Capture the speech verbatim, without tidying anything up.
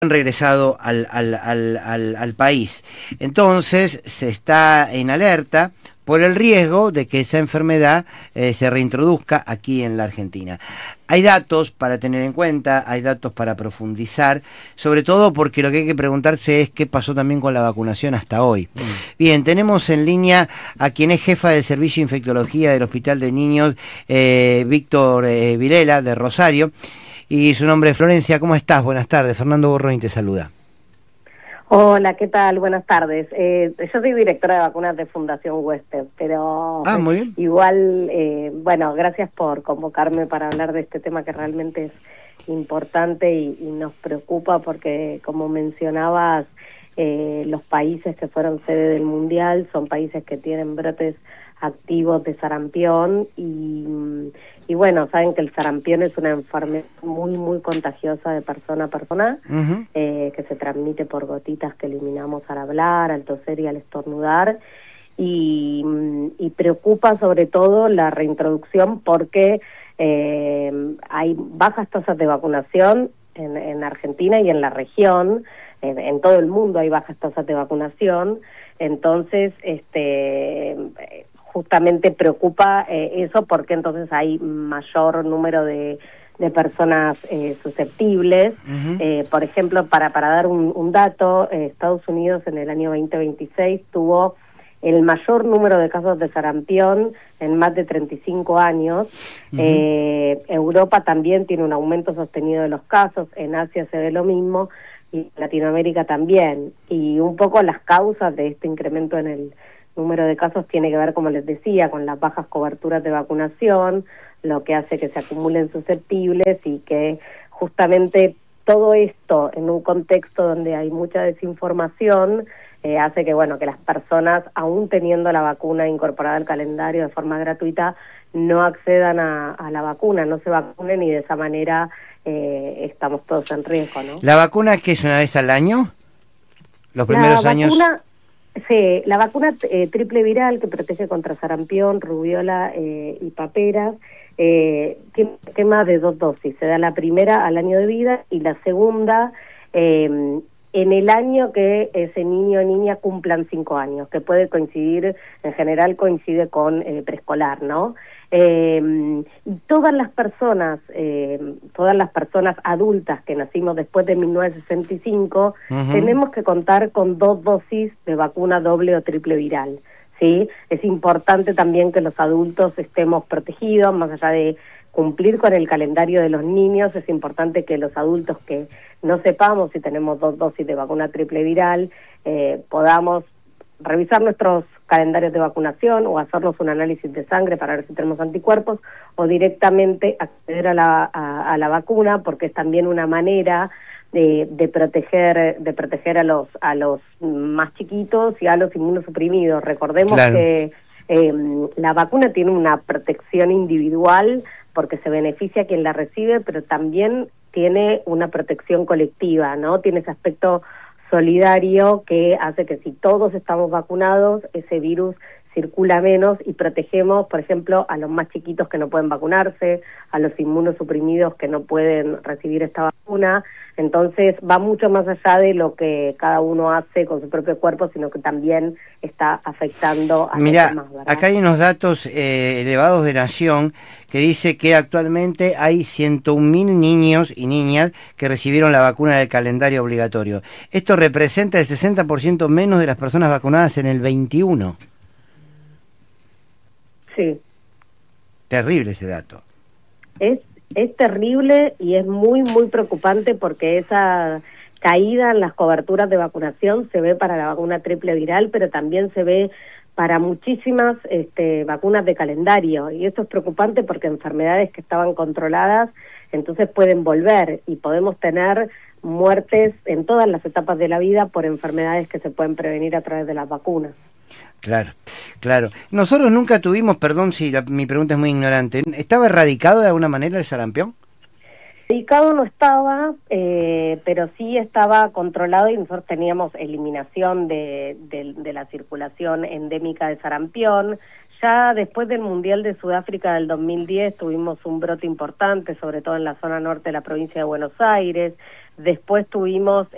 han regresado al, al, al, al, al país. Entonces se está en alerta por el riesgo de que esa enfermedad eh, se reintroduzca aquí en la Argentina. Hay datos para tener en cuenta, hay datos para profundizar, sobre todo porque lo que hay que preguntarse es qué pasó también con la vacunación hasta hoy. Mm. Bien, tenemos en línea a quien es jefa del Servicio de Infectología del Hospital de Niños, eh, Víctor eh, Vilela, de Rosario, y su nombre es Florencia. ¿Cómo estás? Buenas tardes. Fernando Borroin te saluda. Hola, ¿qué tal? Buenas tardes. Eh, yo soy directora de vacunas de Fundación Huésped, pero ah, muy bien. igual, eh, bueno, gracias por convocarme para hablar de este tema que realmente es importante y, y nos preocupa porque, como mencionabas, eh, los países que fueron sede del Mundial son países que tienen brotes activos de sarampión y, y bueno, saben que el sarampión es una enfermedad muy, muy contagiosa de persona a persona, uh-huh. eh, que se transmite por gotitas que eliminamos al hablar, al toser y al estornudar, y, y preocupa sobre todo la reintroducción porque eh, hay bajas tasas de vacunación en, en Argentina y en la región, en, en todo el mundo hay bajas tasas de vacunación, entonces, este... justamente preocupa eh, eso porque entonces hay mayor número de, de personas eh, susceptibles. Uh-huh. Eh, por ejemplo, para, para dar un, un dato, eh, Estados Unidos en el año veinte veintiséis tuvo el mayor número de casos de sarampión en más de treinta y cinco años. Uh-huh. eh, Europa también tiene un aumento sostenido de los casos, en Asia se ve lo mismo, y en Latinoamérica también. Y un poco las causas de este incremento en el número de casos tiene que ver, como les decía, con las bajas coberturas de vacunación, lo que hace que se acumulen susceptibles y que justamente todo esto en un contexto donde hay mucha desinformación eh, hace que, bueno, que las personas, aún teniendo la vacuna incorporada al calendario de forma gratuita, no accedan a, a la vacuna, no se vacunen y de esa manera eh, estamos todos en riesgo, ¿no? ¿La vacuna qué es una vez al año? Los primeros la años... Vacuna... Sí, la vacuna eh, triple viral que protege contra sarampión, rubiola eh, y paperas eh, tiene un esquema de dos dosis. Se da la primera al año de vida y la segunda eh, en el año que ese niño o niña cumplan cinco años, que puede coincidir, en general coincide con eh, preescolar, ¿no? Eh, y todas las personas, eh, todas las personas adultas que nacimos después de mil novecientos sesenta y cinco, uh-huh. tenemos que contar con dos dosis de vacuna doble o triple viral, ¿sí? Es importante también que los adultos estemos protegidos, más allá de cumplir con el calendario de los niños, es importante que los adultos que no sepamos si tenemos dos dosis de vacuna triple viral, eh, podamos revisar nuestros calendarios de vacunación o hacernos un análisis de sangre para ver si tenemos anticuerpos o directamente acceder a la, a, a la vacuna, porque es también una manera de, de proteger de proteger a los a los más chiquitos y a los inmunosuprimidos. Recordemos claro. que eh, la vacuna tiene una protección individual porque se beneficia a quien la recibe, pero también tiene una protección colectiva, ¿no? Tiene ese aspecto solidario que hace que si todos estamos vacunados, ese virus circula menos y protegemos, por ejemplo, a los más chiquitos que no pueden vacunarse, a los inmunosuprimidos que no pueden recibir esta vacuna. Entonces va mucho más allá de lo que cada uno hace con su propio cuerpo, sino que también está afectando a Mirá, los demás, ¿verdad? Acá hay unos datos eh, elevados de Nación que dice que actualmente hay ciento un mil niños y niñas que recibieron la vacuna del calendario obligatorio. Esto representa el sesenta por ciento menos de las personas vacunadas en el veintiuno. Sí. Terrible ese dato. Es Es terrible y es muy, muy preocupante porque esa caída en las coberturas de vacunación se ve para la vacuna triple viral, pero también se ve para muchísimas este, vacunas de calendario. Y esto es preocupante porque enfermedades que estaban controladas entonces pueden volver y podemos tener muertes en todas las etapas de la vida por enfermedades que se pueden prevenir a través de las vacunas. Claro, claro. Nosotros nunca tuvimos, perdón si la, mi pregunta es muy ignorante, ¿estaba erradicado de alguna manera el sarampión? Erradicado no estaba, eh, pero sí estaba controlado y nosotros teníamos eliminación de, de, de la circulación endémica de sarampión. Ya después del Mundial de Sudáfrica del dos mil diez tuvimos un brote importante, sobre todo en la zona norte de la provincia de Buenos Aires. Después tuvimos